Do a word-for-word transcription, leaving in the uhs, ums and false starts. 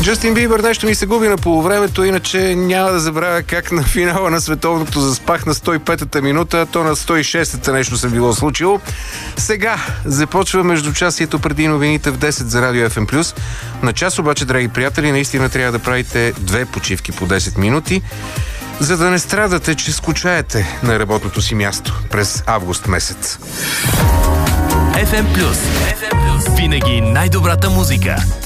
Джастин Бибър нещо ми се губи на полувремето, иначе няма да забравя как на финала на световното заспах на сто и петата минута, то на сто и шестата нещо се било случило. Сега започва междучасието преди новините в десет за Радио Еф Ем Плюс. На час обаче, драги приятели, наистина трябва да правите две почивки по десет минути, за да не страдате, че скучаете на работното си място през август месец. Еф Ем Плюс. Винаги най-добрата музика.